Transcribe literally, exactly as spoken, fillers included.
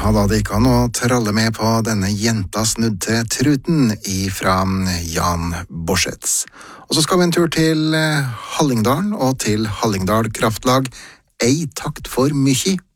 Ja, da det ikke an å tralle med på denne jenta snudd til truten ifra Jan Borsets. Og så skal vi en tur til Hallingdalen og til Hallingdal Kraftlag. Ei takt for mykje.